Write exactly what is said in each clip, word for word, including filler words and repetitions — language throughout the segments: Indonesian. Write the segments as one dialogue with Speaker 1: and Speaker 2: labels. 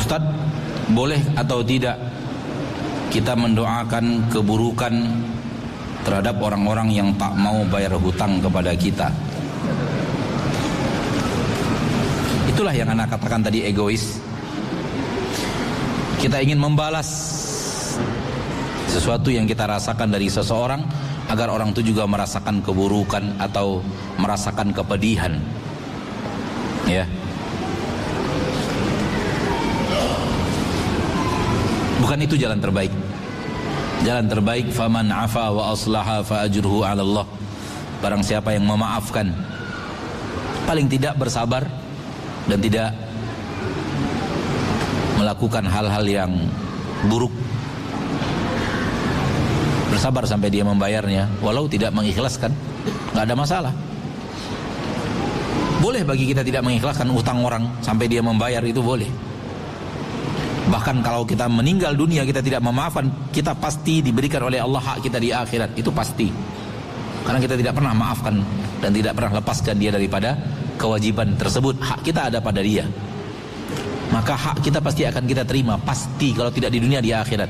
Speaker 1: Ustaz, boleh atau tidak kita mendoakan keburukan terhadap orang-orang yang tak mau bayar hutang kepada kita? Itulah yang anak katakan tadi, egois. Kita ingin membalas sesuatu yang kita rasakan dari seseorang agar orang itu juga merasakan keburukan atau merasakan kepedihan. Ya. Bukan itu jalan terbaik. Jalan terbaik, faman afa wa aslaha fa ajruhu 'ala Allah. Barang siapa yang memaafkan, paling tidak bersabar dan tidak melakukan hal-hal yang buruk, bersabar sampai dia membayarnya, walau tidak mengikhlaskan, nggak ada masalah. Boleh bagi kita tidak mengikhlaskan utang orang sampai dia membayar, itu boleh. Bahkan kalau kita meninggal dunia kita tidak memaafkan, kita pasti diberikan oleh Allah hak kita di akhirat, itu pasti. Karena kita tidak pernah maafkan dan tidak pernah lepaskan dia daripada kewajiban tersebut. Hak kita ada pada dia, maka hak kita pasti akan kita terima, pasti, kalau tidak di dunia, di akhirat.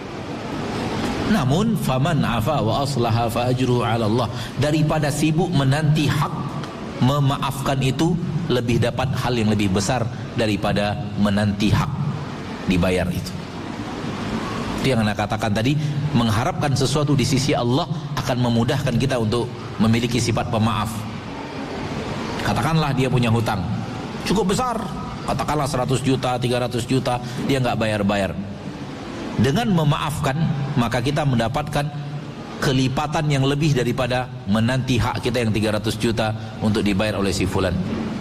Speaker 1: Namun faman afa wa aslaha fa ajruhu 'ala Allah, daripada sibuk menanti hak, memaafkan itu lebih dapat hal yang lebih besar daripada menanti hak dibayar itu. Itu yang Anda katakan tadi, mengharapkan sesuatu di sisi Allah akan memudahkan kita untuk memiliki sifat pemaaf. Katakanlah dia punya hutang cukup besar, katakanlah seratus juta, tiga ratus juta, dia nggak bayar-bayar. Dengan memaafkan, maka kita mendapatkan kelipatan yang lebih daripada menanti hak kita yang tiga ratus juta untuk dibayar oleh si fulan.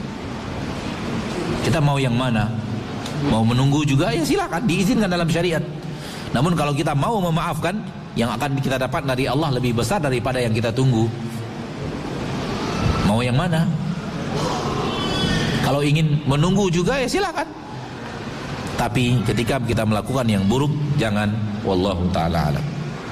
Speaker 1: Kita mau yang mana? Mau menunggu juga, ya silakan, diizinkan dalam syariat. Namun kalau kita mau memaafkan, yang akan kita dapat dari Allah lebih besar daripada yang kita tunggu. Mau yang mana? Kalau ingin menunggu juga, ya silakan. Tapi ketika kita melakukan yang buruk, jangan. Wallahu ta'ala alam.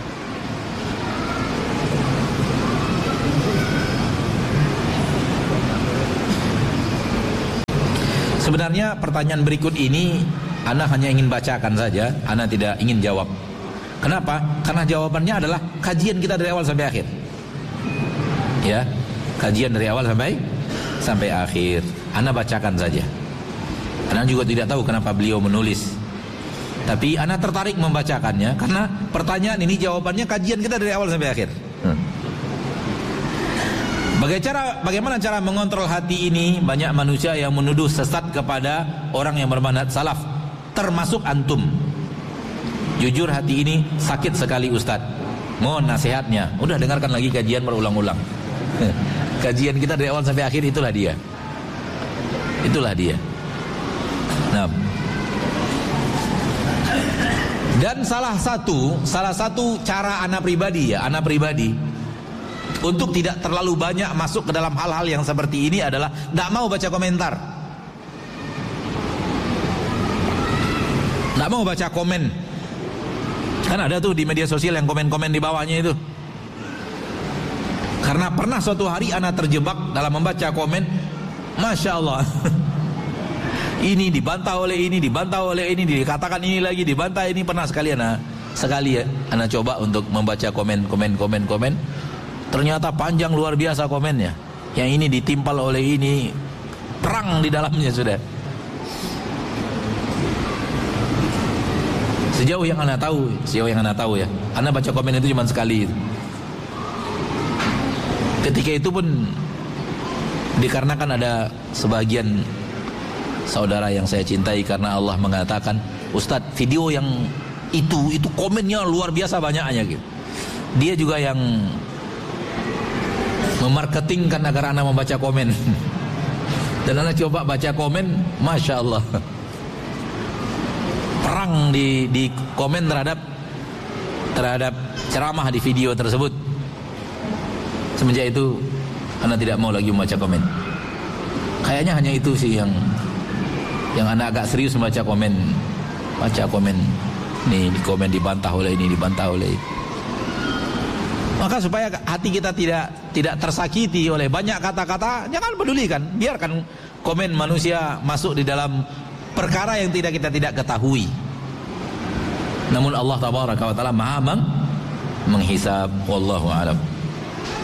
Speaker 1: Sebenarnya pertanyaan berikut ini Ana hanya ingin bacakan saja, Ana tidak ingin jawab. Kenapa? Karena jawabannya adalah kajian kita dari awal sampai akhir. Ya, kajian dari awal sampai sampai akhir. Ana bacakan saja. Ana juga tidak tahu kenapa beliau menulis, tapi Ana tertarik membacakannya karena pertanyaan ini jawabannya kajian kita dari awal sampai akhir. hmm. Bagaimana cara, bagaimana cara mengontrol hati ini? Banyak manusia yang menuduh sesat kepada orang yang bermanhaj salaf, termasuk antum. Jujur hati ini sakit sekali Ustadz, mohon nasihatnya. Udah dengarkan lagi kajian berulang-ulang. Kajian kita dari awal sampai akhir, itulah dia. Itulah dia. Nah, dan salah satu salah satu cara ana pribadi ya, ana pribadi untuk tidak terlalu banyak masuk ke dalam hal-hal yang seperti ini adalah tidak mau baca komentar. Tidak mau baca komen. Kan ada tuh di media sosial yang komen-komen di bawahnya itu. Karena pernah suatu hari ana terjebak dalam membaca komen, Masya Allah. Ini dibantah oleh ini, dibantah oleh ini, dikatakan ini lagi, dibantah ini. Pernah sekali ana sekali ya, ana coba untuk membaca komen, komen, komen, komen. Ternyata panjang luar biasa komennya. Yang ini ditimpal oleh ini, perang di dalamnya sudah. Sejauh yang ana tahu, sejauh yang ana tahu ya, ana baca komen itu cuma sekali. Ketika itu pun dikarenakan ada sebagian saudara yang saya cintai karena Allah mengatakan, Ustadz, video yang itu itu komennya luar biasa banyaknya gitu. Dia juga yang memarketingkan agar anak membaca komen. Dan anak coba baca komen, Masya Allah, perang di di komen terhadap terhadap ceramah di video tersebut. Semenjak itu anak tidak mau lagi membaca komen. Kayaknya hanya itu sih yang yang anak agak serius membaca komen. Baca komen, nih di komen dibantah oleh ini, dibantah oleh ini. Maka supaya hati kita tidak tidak tersakiti oleh banyak kata-kata, jangan pedulikan, biarkan komen manusia masuk di dalam perkara yang tidak kita tidak ketahui. Namun Allah tabaraka wa taala Maha menghisab. Wallahu a'lam.